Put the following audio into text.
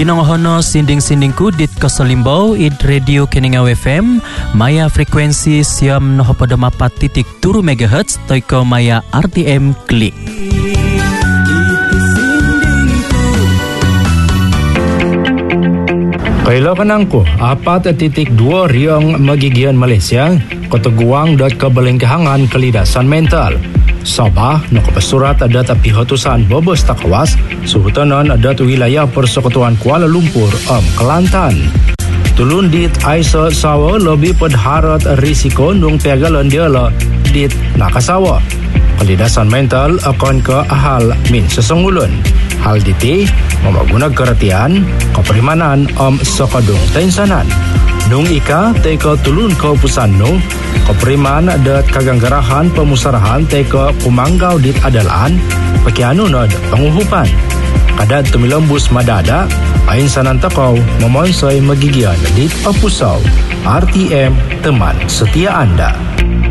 Kinongohono sinding-sindingku dit Kosolimbau id Radio Keningau FM maya frekuensi siam 94.7 MHz toiko maya RTM klik. Kaila kanangku, 4.2 riang magigian Malaysia, Kota Guang dat kebalengkahangan kelidasan mental. Sabah nakapasurat ada tapi hatusan bobos takawas, suhutanan ada tu wilayah Persekutuan Kuala Lumpur, Kelantan. Tulun dit Aisa sawa lebih pedharat risiko nung pegalan dia lah dit nakasawa. Kelidasan mental akan ke ahal min sesungulun. Hal diti memaguna keratian keperimanan sekadung tensanan. Nung ika teka tulun ke pusan nung keperiman dat kaganggarahan pemusarahan teka kumanggau dit adalaan pakianu nad penguhupan. Kadad tumilembus madada ain sanan takau memonsoi magigian dit apusau RTM teman setia anda.